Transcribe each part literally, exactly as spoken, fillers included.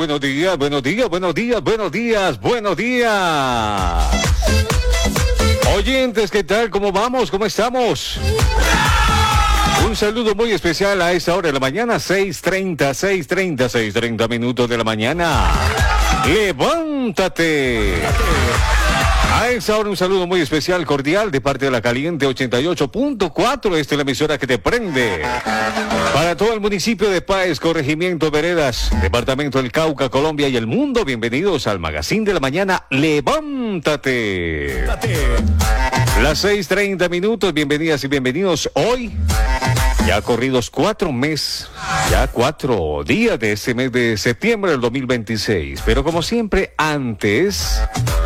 buenos días, buenos días, buenos días, buenos días, buenos días. Oyentes, ¿qué tal? ¿Cómo vamos? ¿Cómo estamos? Un saludo muy especial a esta hora de la mañana, seis treinta, seis treinta, seis treinta minutos de la mañana. ¡Levántate! A esta hora un saludo muy especial, cordial, de parte de la Caliente ochenta y ocho punto cuatro. Esta es la emisora que te prende. Para todo el municipio de Páez, corregimiento Veredas, departamento del Cauca, Colombia y el mundo, bienvenidos al Magazine de la Mañana, Levántate. Las seis treinta minutos, bienvenidas y bienvenidos. Hoy, ya corridos cuatro meses, ya cuatro días de este mes de septiembre del dos mil veintiséis. Pero como siempre, antes...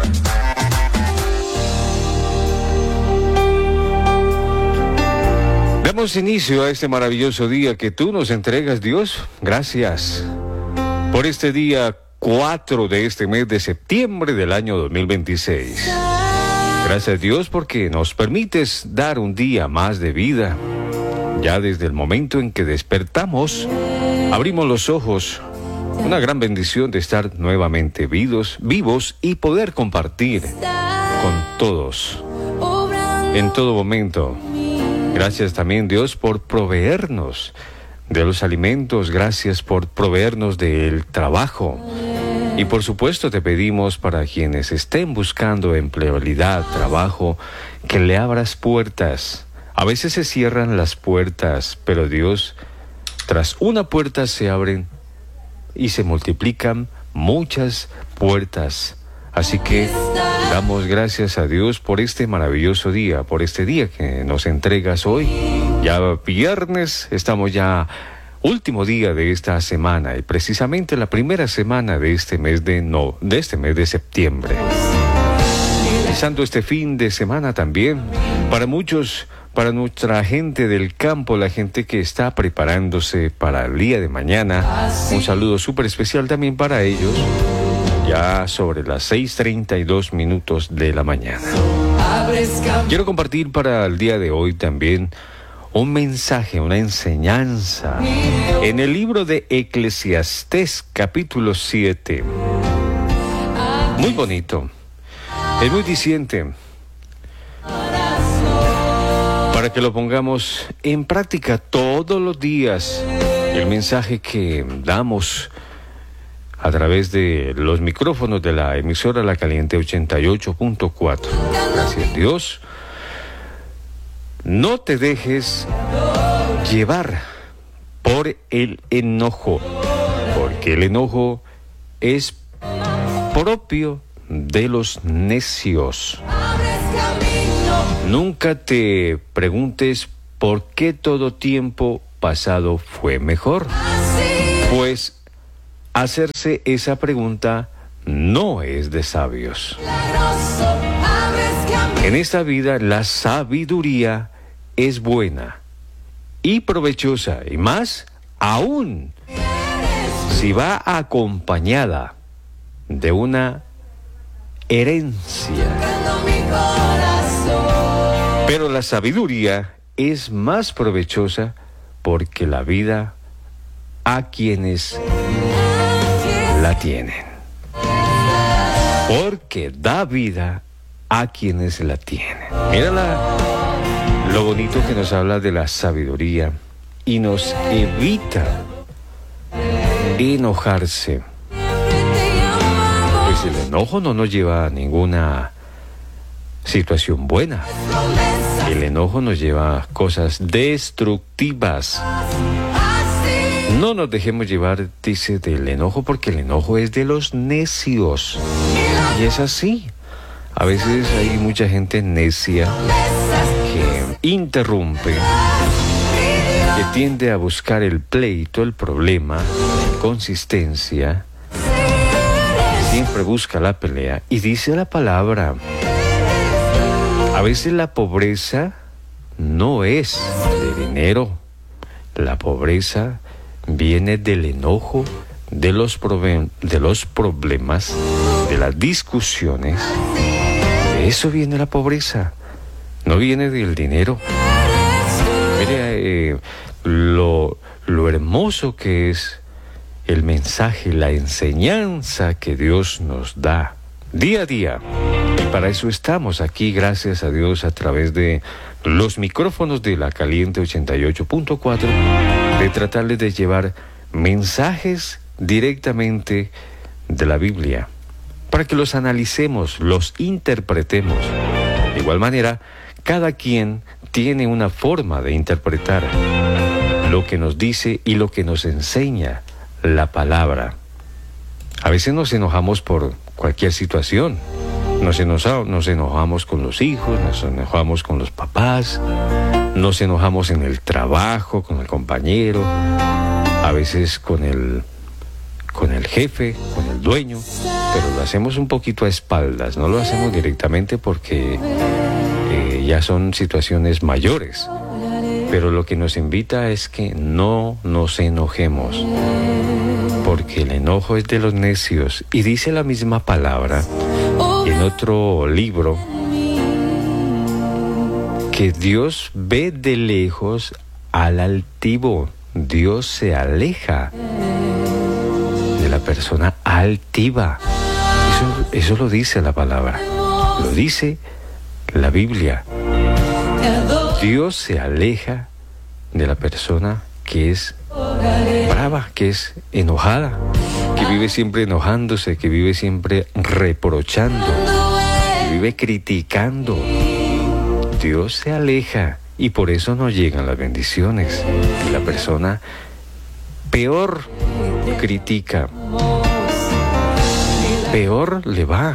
damos inicio a este maravilloso día que tú nos entregas, Dios. Gracias por este día cuatro de este mes de septiembre del año dos mil veintiséis. Gracias, Dios, porque nos permites dar un día más de vida. Ya desde el momento en que despertamos, abrimos los ojos. Una gran bendición de estar nuevamente vivos, vivos y poder compartir con todos en todo momento. Gracias también, Dios, por proveernos de los alimentos. Gracias por proveernos del trabajo. Y por supuesto te pedimos para quienes estén buscando empleabilidad, trabajo, que le abras puertas. A veces se cierran las puertas, pero Dios, tras una puerta se abren y se multiplican muchas puertas. Así que damos gracias a Dios por este maravilloso día, por este día que nos entregas hoy. Ya viernes, estamos ya último día de esta semana y precisamente la primera semana de este mes de no, de este mes de septiembre. Empezando este fin de semana también, para muchos, para nuestra gente del campo, la gente que está preparándose para el día de mañana, un saludo súper especial también para ellos. Ya sobre las seis treinta y dos minutos de la mañana. Quiero compartir para el día de hoy también un mensaje, una enseñanza en el libro de Eclesiastés, capítulo siete. Muy bonito, es muy diciente, para que lo pongamos en práctica todos los días. El mensaje que damos a través de los micrófonos de la emisora La Caliente ochenta y ocho punto cuatro. Gracias, Dios. No te dejes llevar por el enojo, porque el enojo es propio de los necios. Nunca te preguntes por qué todo tiempo pasado fue mejor, pues hacerse esa pregunta no es de sabios. En esta vida la sabiduría es buena y provechosa, y más aún si va acompañada de una herencia. Pero la sabiduría es más provechosa porque la vida a quienes la tienen, porque da vida a quienes la tienen. Mira la, lo bonito que nos habla de la sabiduría y nos evita enojarse. Pues el enojo no nos lleva a ninguna situación buena. El enojo nos lleva a cosas destructivas. No nos dejemos llevar, dice, del enojo, porque el enojo es de los necios. Y es así. A veces hay mucha gente necia que interrumpe, que tiende a buscar el pleito, el problema, la inconsistencia. Siempre busca la pelea. Y dice la palabra, a veces la pobreza no es de dinero. La pobreza viene del enojo, de los, probe- de los problemas, de las discusiones. De eso viene la pobreza, no viene del dinero. Mire, eh, lo, lo hermoso que es el mensaje, la enseñanza que Dios nos da día a día. Y para eso estamos aquí, gracias a Dios, a través de los micrófonos de La Caliente ochenta y ocho punto cuatro, de tratarles de llevar mensajes directamente de la Biblia, para que los analicemos, los interpretemos. De igual manera, cada quien tiene una forma de interpretar lo que nos dice y lo que nos enseña la palabra. A veces nos enojamos por cualquier situación. Nos, enoja, nos enojamos con los hijos, nos enojamos con los papás, nos enojamos en el trabajo, con el compañero, a veces con el, con el jefe, con el dueño, pero lo hacemos un poquito a espaldas, no lo hacemos directamente porque eh, ya son situaciones mayores. Pero lo que nos invita es que no nos enojemos, porque el enojo es de los necios. Y dice la misma palabra en otro libro que Dios ve de lejos al altivo. Dios se aleja de la persona altiva. Eso, eso lo dice la palabra, lo dice la Biblia. Dios se aleja de la persona que es brava, que es enojada, que vive siempre enojándose, que vive siempre reprochando, que vive criticando. Dios se aleja y por eso no llegan las bendiciones. Y la persona peor critica, peor le va.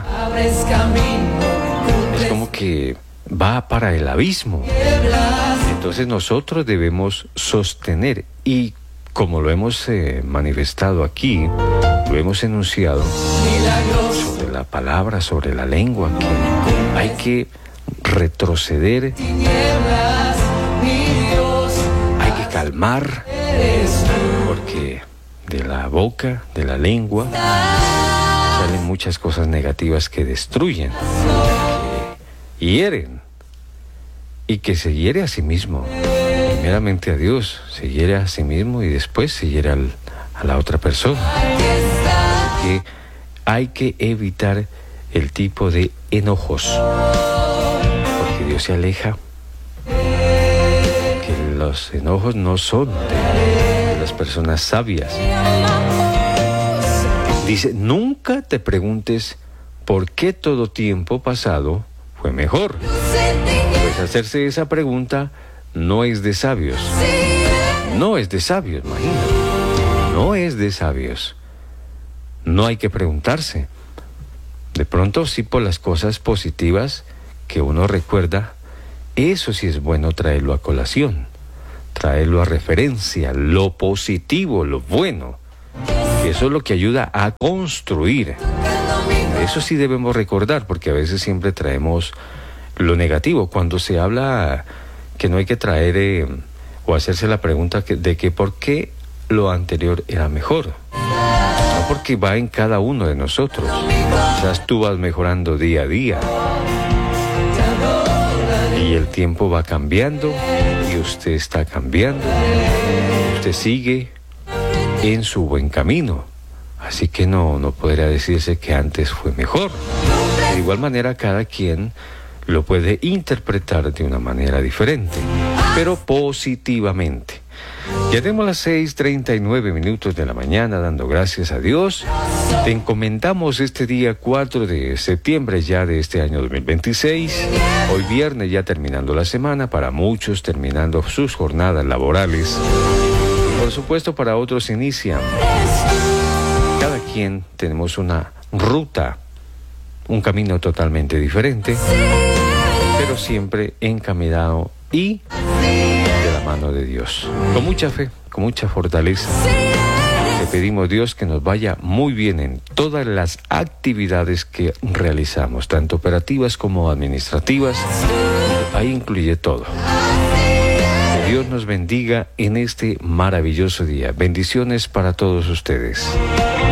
Es como que va para el abismo. Entonces nosotros debemos sostener, y como lo hemos eh, manifestado aquí, lo hemos enunciado sobre la palabra, sobre la lengua, que hay que retroceder, hay que calmar, porque de la boca, de la lengua, salen muchas cosas negativas que destruyen, que hieren, y que se hiere a sí mismo. Primeramente a Dios, se hiere a sí mismo y después se hiere al, a la otra persona. Así que hay que evitar el tipo de enojos, porque Dios se aleja. Que los enojos no son de, de las personas sabias. Dice, nunca te preguntes por qué todo tiempo pasado fue mejor. Pues hacerse esa pregunta no es de sabios. No es de sabios, imagínate. No es de sabios. No hay que preguntarse. De pronto sí, por las cosas positivas que uno recuerda, eso sí es bueno traerlo a colación, traerlo a referencia, lo positivo, lo bueno. Eso es lo que ayuda a construir. Eso sí debemos recordar, porque a veces siempre traemos lo negativo. Cuando se habla que no hay que traer eh, o hacerse la pregunta que, de que por qué lo anterior era mejor. No, porque va en cada uno de nosotros. Quizás tú vas mejorando día a día y el tiempo va cambiando y usted está cambiando. Usted sigue en su buen camino. Así que no, no podría decirse que antes fue mejor. De igual manera, cada quien lo puede interpretar de una manera diferente, pero positivamente. Ya tenemos las seis treinta y nueve minutos de la mañana, dando gracias a Dios. Te encomendamos este día cuatro de septiembre ya de este año dos mil veintiséis. Hoy viernes, ya terminando la semana, para muchos terminando sus jornadas laborales. Y por supuesto para otros inician. Cada quien tenemos una ruta, un camino totalmente diferente, pero siempre encaminado y de la mano de Dios. Con mucha fe, con mucha fortaleza, le pedimos a Dios que nos vaya muy bien en todas las actividades que realizamos, tanto operativas como administrativas. Ahí incluye todo. Que Dios nos bendiga en este maravilloso día. Bendiciones para todos ustedes.